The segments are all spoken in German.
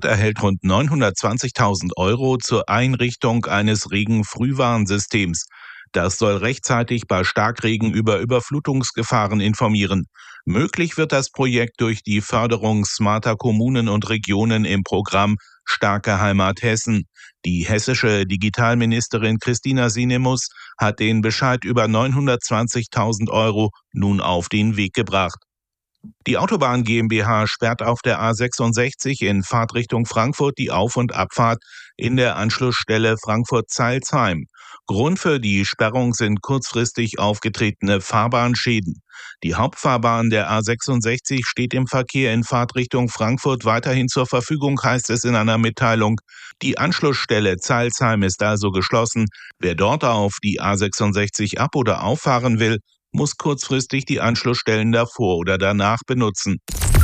Frankfurt erhält rund 920.000 € zur Einrichtung eines Regenfrühwarnsystems. Das soll rechtzeitig bei Starkregen über Überflutungsgefahren informieren. Möglich wird das Projekt durch die Förderung smarter Kommunen und Regionen im Programm Starke Heimat Hessen. Die hessische Digitalministerin Christina Sinemus hat den Bescheid über 920.000 € nun auf den Weg gebracht. Die Autobahn GmbH sperrt auf der A66 in Fahrtrichtung Frankfurt die Auf- und Abfahrt in der Anschlussstelle Frankfurt-Zeilsheim. Grund für die Sperrung sind kurzfristig aufgetretene Fahrbahnschäden. Die Hauptfahrbahn der A66 steht im Verkehr in Fahrtrichtung Frankfurt weiterhin zur Verfügung, heißt es in einer Mitteilung. Die Anschlussstelle Zeilsheim ist also geschlossen. Wer dort auf die A66 ab- oder auffahren will, muss kurzfristig die Anschlussstellen davor oder danach benutzen.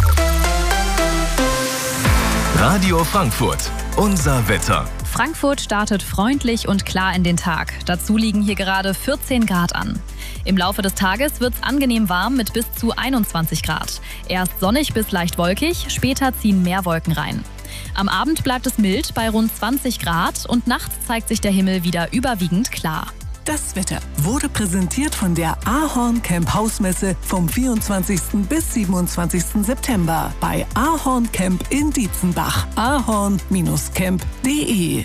Radio Frankfurt, unser Wetter. Frankfurt startet freundlich und klar in den Tag. Dazu liegen hier gerade 14 Grad an. Im Laufe des Tages wird es angenehm warm mit bis zu 21 Grad. Erst sonnig bis leicht wolkig, später ziehen mehr Wolken rein. Am Abend bleibt es mild bei rund 20 Grad und nachts zeigt sich der Himmel wieder überwiegend klar. Das Wetter wurde präsentiert von der Ahorn Camp Hausmesse vom 24. bis 27. September bei Ahorn Camp in Dietzenbach. ahorn-camp.de.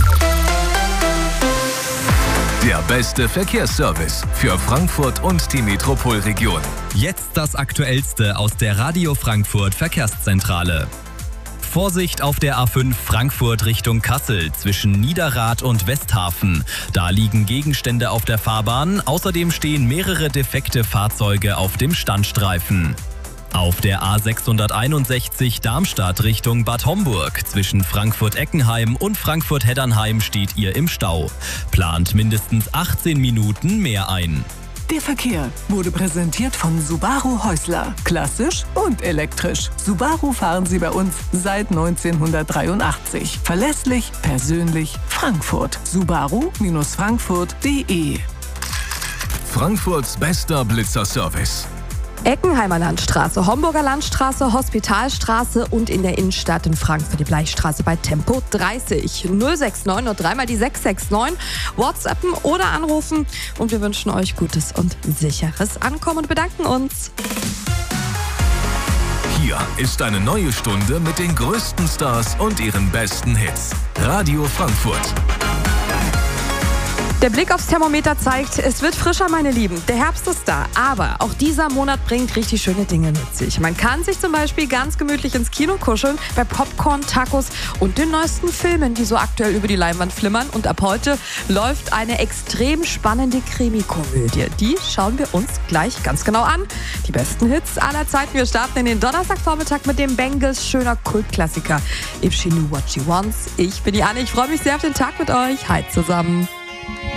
Der beste Verkehrsservice für Frankfurt und die Metropolregion. Jetzt das Aktuellste aus der Radio Frankfurt Verkehrszentrale. Vorsicht auf der A5 Frankfurt Richtung Kassel zwischen Niederrad und Westhafen. Da liegen Gegenstände auf der Fahrbahn. Außerdem stehen mehrere defekte Fahrzeuge auf dem Standstreifen. Auf der A661 Darmstadt Richtung Bad Homburg zwischen Frankfurt-Eckenheim und Frankfurt-Heddernheim steht ihr im Stau. Plant mindestens 18 Minuten mehr ein. Der Verkehr wurde präsentiert von Subaru Häusler. Klassisch und elektrisch. Subaru fahren Sie bei uns seit 1983. Verlässlich, persönlich, Frankfurt. Subaru-frankfurt.de. Frankfurts bester Blitzerservice. Eckenheimer Landstraße, Homburger Landstraße, Hospitalstraße und in der Innenstadt in Frankfurt die Bleichstraße bei Tempo 30. 069 und dreimal die 669. WhatsAppen oder anrufen und wir wünschen euch gutes und sicheres Ankommen und bedanken uns. Hier ist eine neue Stunde mit den größten Stars und ihren besten Hits. Radio Frankfurt. Der Blick aufs Thermometer zeigt, es wird frischer, meine Lieben. Der Herbst ist da, aber auch dieser Monat bringt richtig schöne Dinge mit sich. Man kann sich zum Beispiel ganz gemütlich ins Kino kuscheln, bei Popcorn, Tacos und den neuesten Filmen, die so aktuell über die Leinwand flimmern. Und ab heute läuft eine extrem spannende Krimi-Komödie. Die schauen wir uns gleich ganz genau an. Die besten Hits aller Zeiten. Wir starten in den Donnerstagvormittag mit dem Bengals schöner Kultklassiker If She Knew What She Wants. Ich bin die Anne, ich freue mich sehr auf den Tag mit euch. Hi zusammen.